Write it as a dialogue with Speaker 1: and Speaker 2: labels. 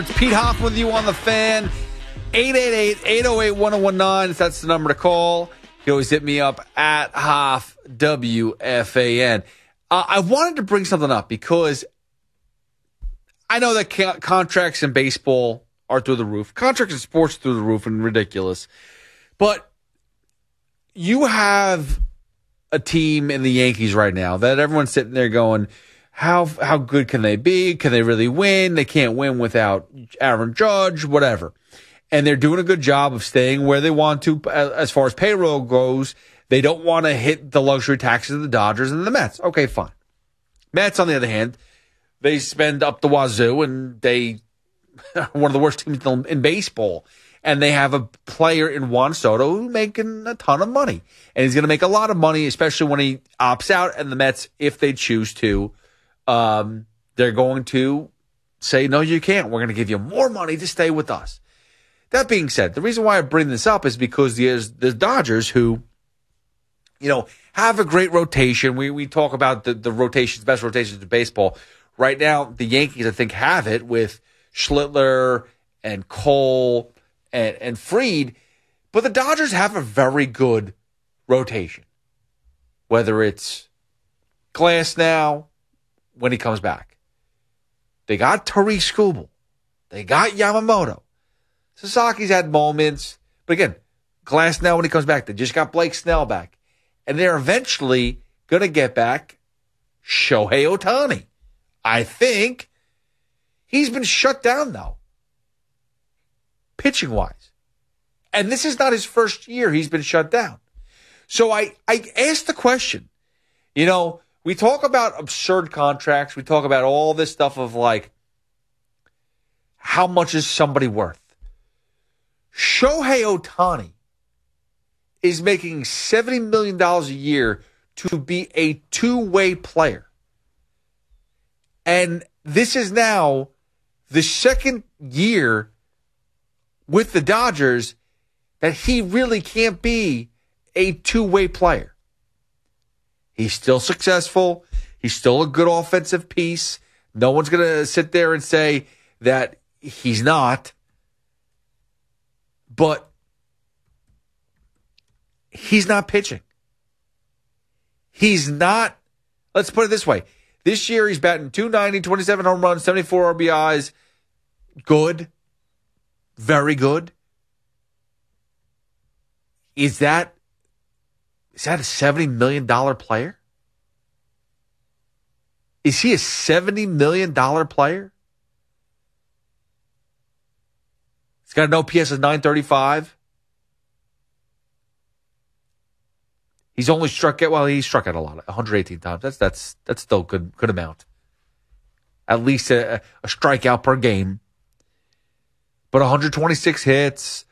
Speaker 1: It's Pete Hoff with you on the Fan. 888-808-1019. That's the number to call. You can always hit me up at Hoff WFAN. I wanted to bring something up because I know that contracts in baseball are through the roof. Contracts in sports are through the roof and ridiculous. But you have a team in the Yankees right now that everyone's sitting there going, how good can they be? Can they really win? They can't win without Aaron Judge, whatever. And they're doing a good job of staying where they want to as far as payroll goes. They don't want to hit the luxury taxes of the Dodgers and the Mets. Okay, fine. Mets, on the other hand, they spend up the wazoo, and they are one of the worst teams in baseball. And they have a player in Juan Soto who's making a ton of money. And he's going to make a lot of money, especially when he opts out. And the Mets, if they choose to, they're going to say, no, you can't. We're going to give you more money to stay with us. That being said, the reason why I bring this up is because there's the Dodgers who, have a great rotation. We talk about the rotations, best rotations in baseball. Right now, the Yankees, I think, have it with Schlittler and Cole and Fried. But the Dodgers have a very good rotation. Whether it's Glass now, when he comes back. They got Tariq Skubal. They got Yamamoto. Sasaki's had moments. But again, Glass now when he comes back. They just got Blake Snell back. And they're eventually going to get back Shohei Ohtani. I think he's been shut down, though, pitching-wise. And this is not his first year he's been shut down. So I asked the question, we talk about absurd contracts. We talk about all this stuff of how much is somebody worth? Shohei Ohtani is making $70 million a year to be a two-way player. And this is now the second year with the Dodgers that he really can't be a two-way player. He's still successful. He's still a good offensive piece. No one's going to sit there and say that he's not. But he's not pitching. He's not. Let's put it this way. This year he's batting .290, 27 home runs, 74 RBIs. Good. Very good. Is that a $70 million player? Is he a $70 million player? He's got an OPS of 935. He's only struck out, he struck out a lot, 118 times. That's still good amount. At least a strikeout per game. But 126 hits,